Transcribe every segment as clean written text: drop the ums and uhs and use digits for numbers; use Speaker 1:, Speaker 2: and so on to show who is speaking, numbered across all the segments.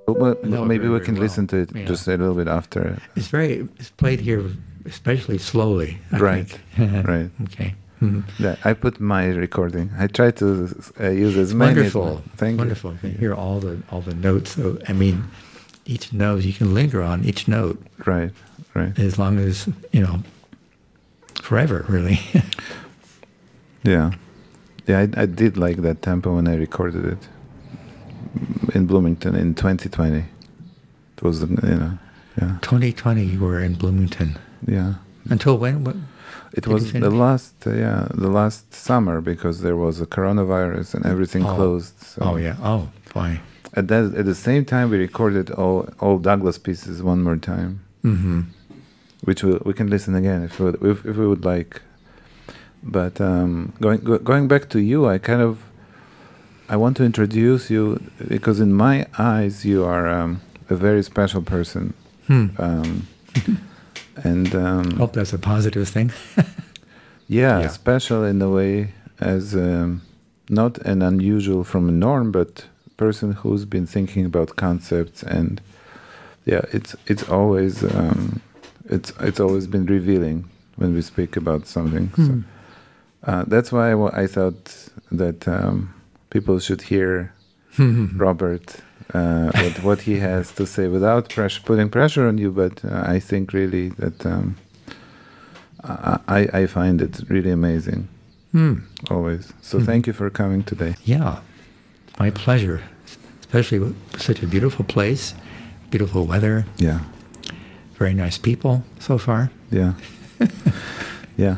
Speaker 1: Well,
Speaker 2: I know it
Speaker 1: maybe
Speaker 2: very,
Speaker 1: we
Speaker 2: very
Speaker 1: can
Speaker 2: well.
Speaker 1: listen to it
Speaker 2: Yeah.
Speaker 1: just a little bit after.
Speaker 2: It's played here especially slowly, I
Speaker 1: Right,
Speaker 2: think.
Speaker 1: right.
Speaker 2: Okay. Mhm.
Speaker 1: Yeah, I put my recording. I try to use as many.
Speaker 2: Wonderful.
Speaker 1: Thank
Speaker 2: Wonderful.
Speaker 1: you.
Speaker 2: You can hear all the notes. So, I mean, each note, you can linger on each note
Speaker 1: Right, right.
Speaker 2: as long as, forever, really.
Speaker 1: Yeah, yeah. I did like that tempo when I recorded it in Bloomington in 2020. It was, yeah,
Speaker 2: 2020, you were in Bloomington.
Speaker 1: yeah.
Speaker 2: Until when?
Speaker 1: It
Speaker 2: Did you
Speaker 1: was
Speaker 2: finish?
Speaker 1: the last summer because there was a coronavirus and everything closed. So.
Speaker 2: Oh, yeah. Oh, fine.
Speaker 1: At the same time, we recorded all Douglas pieces one more time,
Speaker 2: Mm-hmm.
Speaker 1: which we can listen again if we would like. But going back to you, I want to introduce you because in my eyes you are a very special person, and
Speaker 2: Hope that's a positive thing.
Speaker 1: yeah, special in a way as not an unusual from a norm, but person who's been thinking about concepts, and yeah, it's always been revealing when we speak about something. So that's why I thought that people should hear Robert what he has to say without putting pressure on you. But I think really that I find it really amazing. Always. So thank you for coming today.
Speaker 2: Yeah, my pleasure. Especially with such a beautiful place, beautiful weather,
Speaker 1: Yeah.
Speaker 2: very nice people so far.
Speaker 1: Yeah. Yeah.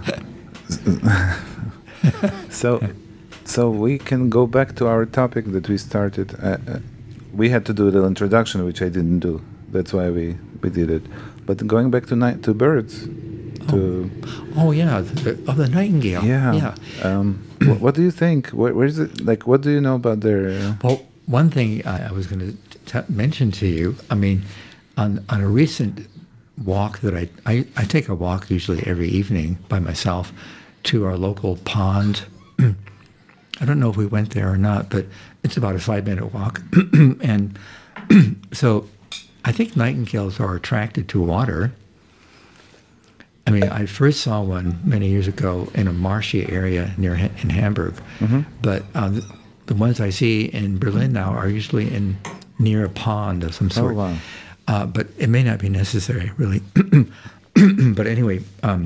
Speaker 1: So we can go back to our topic that we started. We had to do a little introduction, which I didn't do. That's why we did it. But going back to birds.
Speaker 2: Oh yeah, the nightingale.
Speaker 1: Yeah. What do you think? Where is it? Like, what do you know about their?
Speaker 2: Well, one thing I was going to mention to you. I mean, on a recent walk that I take a walk usually every evening by myself to our local pond. I don't know if we went there or not, but it's about a 5-minute walk, and so I think nightingales are attracted to water. I mean, I first saw one many years ago in a marshy area in Hamburg, but the ones I see in Berlin now are usually near a pond of some sort.
Speaker 1: Oh, wow.
Speaker 2: But it may not be necessary, really. But anyway,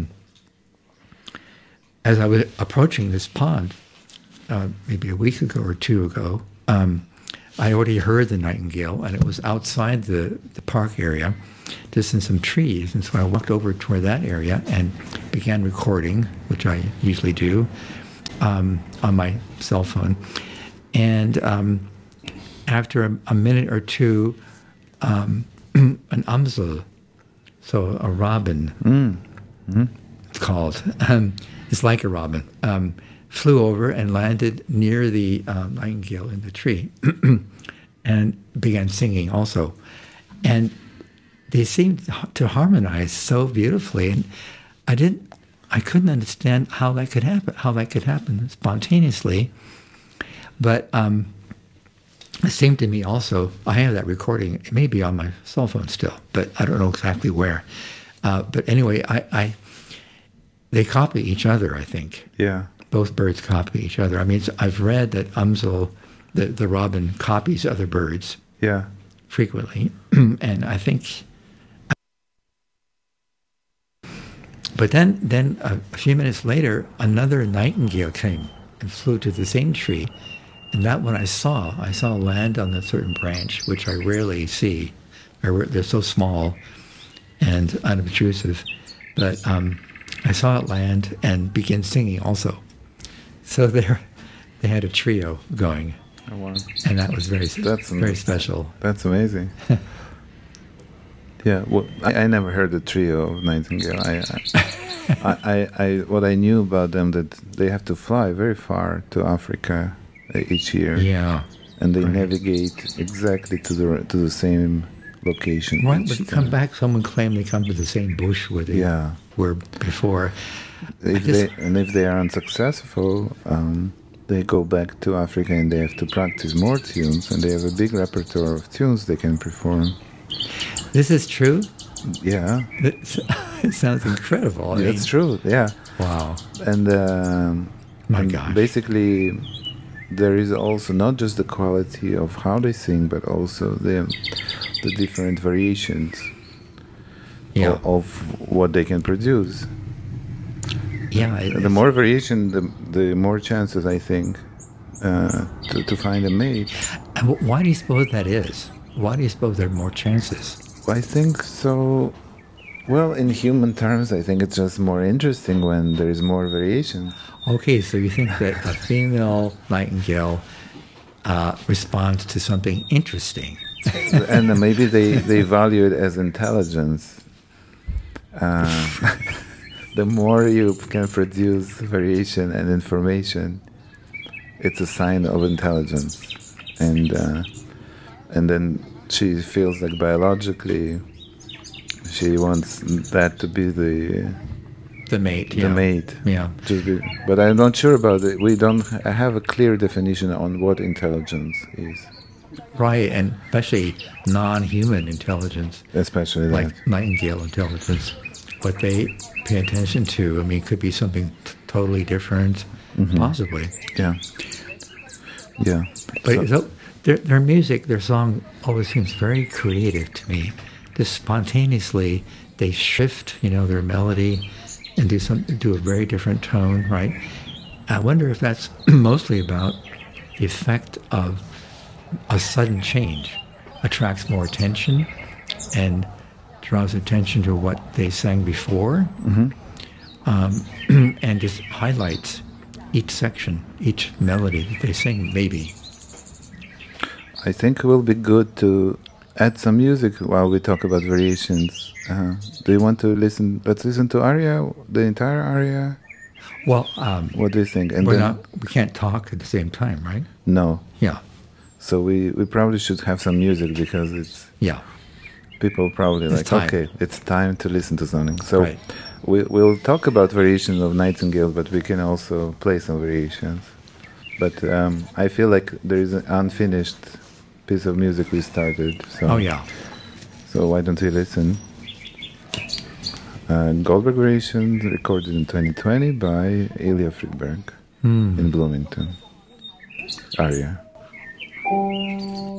Speaker 2: as I was approaching this pond, maybe a week ago or two ago, I already heard the nightingale, and it was outside the park area, just in some trees. And so I walked over toward that area and began recording, which I usually do, on my cell phone. And after a minute or two, an Amsel, so a robin, it's called, it's like a robin, flew over and landed near the nightingale in the tree and began singing also. And they seemed to harmonize so beautifully, and I couldn't understand how that could happen spontaneously. But it seemed to me also, I have that recording, it may be on my cell phone still, but I don't know exactly where. But anyway, they copy each other, I think.
Speaker 1: Yeah.
Speaker 2: Both birds copy each other. I mean, I've read that Amsel, the robin, copies other birds
Speaker 1: Yeah.
Speaker 2: frequently, and I think. But then a few minutes later, another nightingale came and flew to the same tree, and that one I saw land on a certain branch, which I rarely see. They're so small and unobtrusive, but I saw it land and begin singing also. So they had a trio going,
Speaker 1: Oh, wow.
Speaker 2: and that was very special.
Speaker 1: That's amazing. Yeah, well, I never heard a trio of nightingale. What I knew about them that they have to fly very far to Africa each year.
Speaker 2: Yeah,
Speaker 1: and they navigate exactly to the same location.
Speaker 2: Right, but come back. Someone claimed they come to the same bush where they were before.
Speaker 1: If they are unsuccessful, they go back to Africa and they have to practice more tunes, and they have a big repertoire of tunes they can perform.
Speaker 2: This is true?
Speaker 1: Yeah.
Speaker 2: It sounds incredible.
Speaker 1: That's true, yeah.
Speaker 2: Wow.
Speaker 1: And,
Speaker 2: My gosh.
Speaker 1: basically, there is also not just the quality of how they sing, but also the different variations of what they can produce.
Speaker 2: Yeah.
Speaker 1: The more variation, the more chances, I think, to find a mate.
Speaker 2: And why do you suppose that is? Why do you suppose there are more chances?
Speaker 1: I think so. Well, in human terms, I think it's just more interesting when there is more variation.
Speaker 2: Okay, so you think that a female nightingale responds to something interesting.
Speaker 1: And maybe they value it as intelligence. The more you can produce variation and information, it's a sign of intelligence. And then she feels like biologically she wants that to be the
Speaker 2: mate.
Speaker 1: The mate.
Speaker 2: Yeah.
Speaker 1: But I'm not sure about it. We don't have a clear definition on what intelligence is.
Speaker 2: Right, and especially non-human intelligence.
Speaker 1: Especially
Speaker 2: like
Speaker 1: that.
Speaker 2: nightingale intelligence. What they pay attention to, I mean, could be something totally different, possibly.
Speaker 1: Yeah. Yeah.
Speaker 2: But so their music, their song always seems very creative to me. Just spontaneously, they shift, their melody and do a very different tone, right? I wonder if that's mostly about the effect of a sudden change attracts more attention and draws attention to what they sang before, and just highlights each section, each melody that they sing, maybe.
Speaker 1: I think it will be good to add some music while we talk about variations. Do you want to listen? Let's listen to aria, the entire aria.
Speaker 2: Well,
Speaker 1: what do you think? And
Speaker 2: we can't talk at the same time, right?
Speaker 1: No.
Speaker 2: Yeah.
Speaker 1: So we probably should have some music because it's people probably it's okay, it's time to listen to something. So we'll talk about variations of Nightingale, but we can also play some variations. But I feel like there is an unfinished piece of music we started. So, So why don't we listen? Goldberg Variation, recorded in 2020 by Ilya Friedberg in Bloomington. Aria.